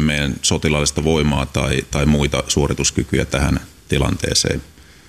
meidän sotilaallista voimaa tai muita suorituskykyjä tähän tilanteeseen.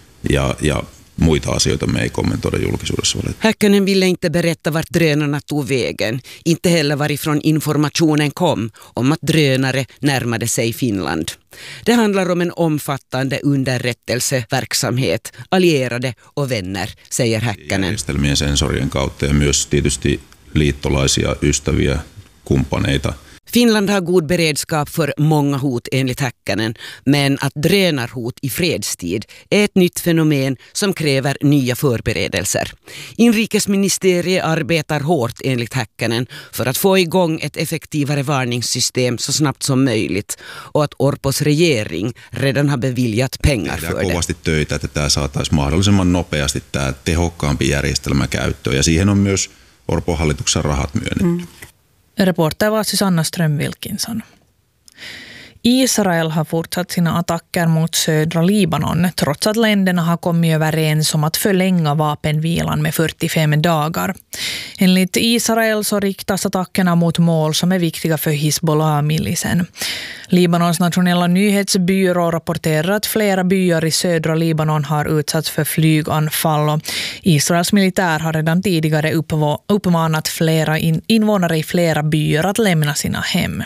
Ja muita asioita me ei kommentoida julkisuudessa. Häkkänen ville inte berätta vart drönarna tog vägen, inte heller varifrån informationen kom om att drönare närmade sig Finland. Det handlar om en omfattande underrättelseverksamhet, allierade och vänner, säger Häkkänen. Järjestelmien sensorien kautta ja myös tietysti liittolaisia, ystäviä, kumppaneita. Finland har god beredskap för många hot enligt Häkkänen, men att drönarhot i fredstid är ett nytt fenomen som kräver nya förberedelser. Inrikesministeriet arbetar hårt enligt Häkkänen för att få igång ett effektivare varningssystem så snabbt som möjligt och att Orpos regering redan har beviljat pengar för det. Tehdään kovasti töitä, että tämä saataisiin mahdollisimman nopeasti tämä tehokkaampi järjestelmä käyttöön ja siihen on myös Orpon hallituksen rahat myönnetty. Reporter var Susanna Ström-Wilkinson. Israel har fortsatt sina attacker mot södra Libanon trots att länderna har kommit överens om att förlänga vapenvilan med 45 dagar. Enligt Israel så riktas attackerna mot mål som är viktiga för Hizbollah-milisen. Libanons nationella nyhetsbyrå rapporterar att flera byar i södra Libanon har utsatts för flyganfall och Israels militär har redan tidigare uppmanat flera invånare i flera byar att lämna sina hem.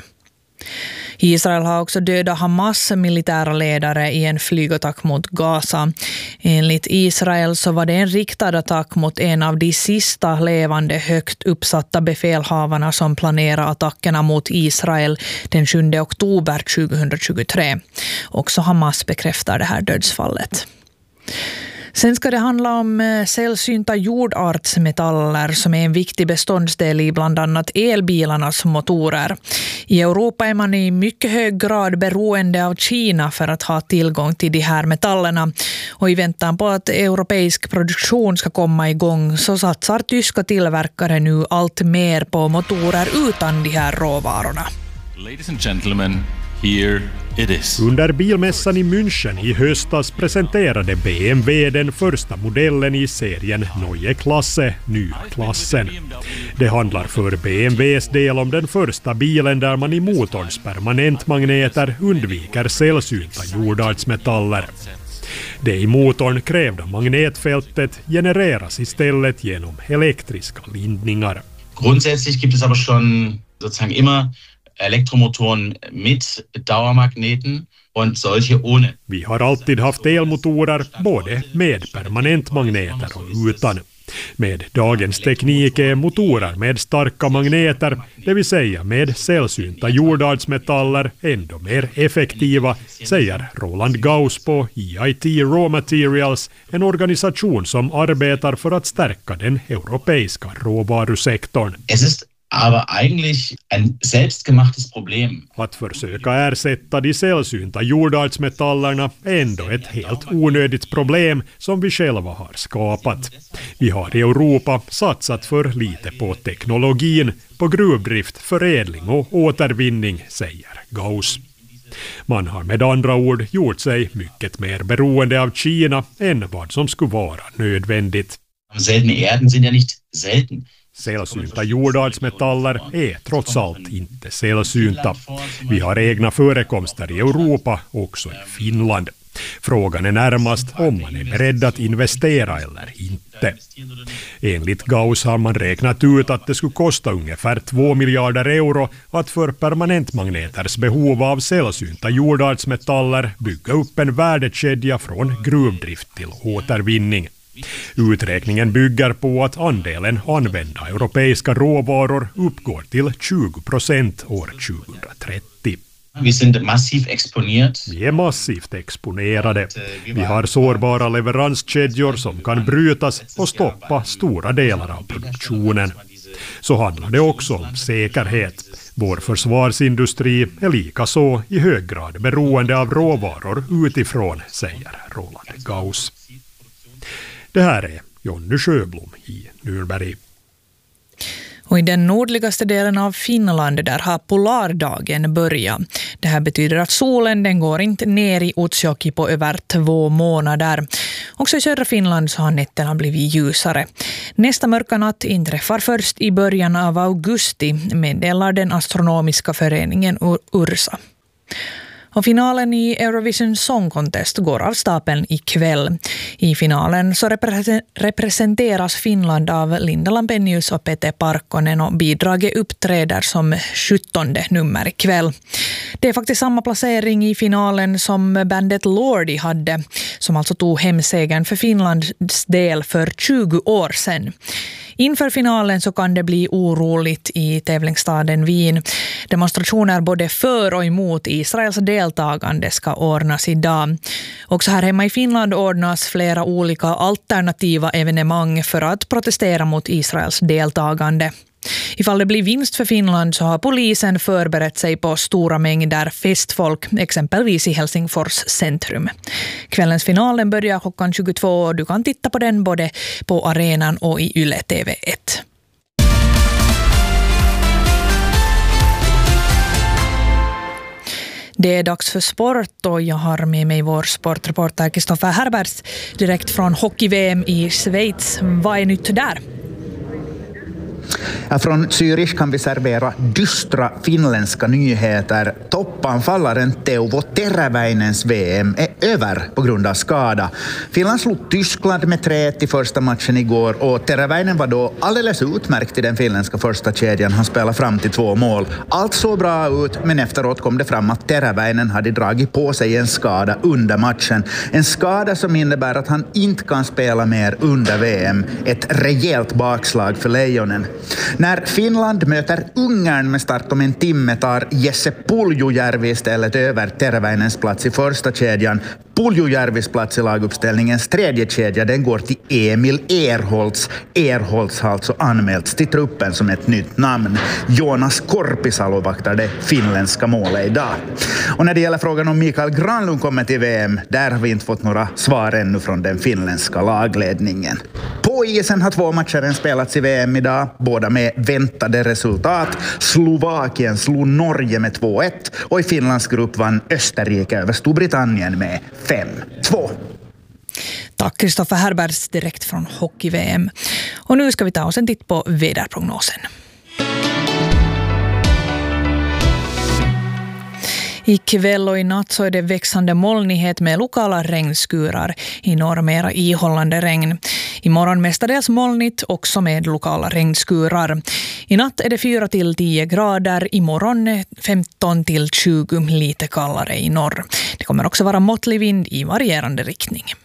Israel har också dödat Hamas militära ledare i en flygattack mot Gaza. Enligt Israel så var det en riktad attack mot en av de sista levande högt uppsatta befälhavarna som planerar attackerna mot Israel den 7 oktober 2023. Också Hamas bekräftar det här dödsfallet. Sen ska det handla om sällsynta jordartsmetaller som är en viktig beståndsdel i bland annat elbilarnas motorer. I Europa är man i mycket hög grad beroende av Kina för att ha tillgång till de här metallerna. Och i väntan på att europeisk produktion ska komma igång så satsar tyska tillverkare nu allt mer på motorer utan de här råvarorna. Ladies and gentlemen, here it is. Under bilmässan i München i höstas presenterade BMW den första modellen i serien Neue Klasse, Nyklassen. Det handlar för BMWs del om den första bilen där man i motorns permanentmagneter undviker sällsynta jordartsmetaller. Det i motorn krävda magnetfältet genereras istället genom elektriska lindningar. Grundsätzlich gibt es aber schon sozusagen immer Elektromotoren mit Dauermagneten und solche ohne. Vi har alltid haft elmotorer både med permanentmagneter och utan. Med dagens teknik är motorer med starka magneter, det vill säga med sällsynta jordartsmetaller, ändå mer effektiva, säger Roland Gauss på EIT Raw Materials, en organisation som arbetar för att stärka den europeiska råvarusektorn. Aber eigentlich ein selbstgemachtes Problem. Att försöka ersätta de sällsynta jordartsmetallerna är ändå ett helt onödigt problem som vi själva har skapat. Vi har i Europa satsat för lite på teknologin, på gruvdrift, förädling och återvinning, säger Gauss. Man har med andra ord gjort sig mycket mer beroende av Kina än vad som skulle vara nödvändigt. Seltene Erden sind ja nicht selten. Sällsynta jordartsmetaller är trots allt inte sällsynta. Vi har egna förekomster i Europa, också i Finland. Frågan är närmast om man är beredd att investera eller inte. Enligt Gauss har man räknat ut att det skulle kosta ungefär 2 miljarder euro att för permanentmagneters behov av sällsynta jordartsmetaller bygga upp en värdekedja från gruvdrift till återvinning. Uträkningen bygger på att andelen använda europeiska råvaror uppgår till 20% år 2030. Vi är massivt exponerade. Vi har sårbara leveranskedjor som kan brytas och stoppa stora delar av produktionen. Så handlar det också om säkerhet. Vår försvarsindustri är lika så i hög grad beroende av råvaror utifrån, säger Roland Gauss. Det här är Jonny Sjöblom i Nürnberg. Och i den nordligaste delen av Finland där har polardagen börjat. Det här betyder att solen den går inte ner i Utsjoki på över 2 månader. Också i södra Finland så har nätterna blivit ljusare. Nästa mörka natt inträffar först i början av augusti, meddelar den astronomiska föreningen Ursa. Och finalen i Eurovision Song Contest går av stapeln ikväll. I finalen så representeras Finland av Linda Lampenius och Pete Parkkonen och bidraget uppträder som 17:e nummer ikväll. Det är faktiskt samma placering i finalen som bandet Lordi hade, som alltså tog hem segern för Finlands del för 20 år sedan. Inför finalen så kan det bli oroligt i tävlingsstaden Wien. Demonstrationer både för och emot Israels deltagande ska ordnas idag. Också här hemma i Finland ordnas flera olika alternativa evenemang för att protestera mot Israels deltagande. Ifall det blir vinst för Finland så har polisen förberett sig på stora mängder festfolk, exempelvis i Helsingfors centrum. Kvällens finalen börjar klockan 22 och du kan titta på den både på arenan och i Yle TV1. Det är dags för sport och jag har med mig vår sportreporter Kristoffer Herberts direkt från hockey-VM i Schweiz. Vad är nytt där? Från Zürich kan vi servera dystra finländska nyheter. Toppanfallaren Teuvo Teräväinens VM är över på grund av skada. Finland slog Tyskland med 3-1 i första matchen igår och Teräväinen var då alldeles utmärkt i den finländska första kedjan. Han spelade fram till 2 mål. Allt såg bra ut, men efteråt kom det fram att Teräväinen hade dragit på sig en skada under matchen. En skada som innebär att han inte kan spela mer under VM. Ett rejält bakslag för Lejonen. När Finland möter Ungern med start om en timme tar Jesse Puljujärvi istället över Teräväinens plats i första kedjan. Puljujärvis plats i laguppställningens tredje kedja, den går till Emil Erholtz. Erholtz har alltså anmälts till truppen som ett nytt namn. Jonas Korpisalo vaktar det finländska målet idag. Och när det gäller frågan om Mikael Granlund kommer till VM, där har vi inte fått några svar ännu från den finländska lagledningen. På isen har 2 matcher spelats i VM idag, båda med väntade resultat. Slovakien slog Norge med 2-1 och i Finlands grupp vann Österrike över Storbritannien med 5-2. Tack Kristoffer Herberts direkt från hockey-VM. Och nu ska vi ta oss en titt på väderprognosen. I kväll och i natt så är det växande molnighet med lokala regnskurar. I norr mera ihållande regn. Imorgon mestadels molnigt också med lokala regnskurar. I natt är det 4-10 grader. Imorgon 15-20 lite kallare i norr. Det kommer också vara måttlig vind i varierande riktning.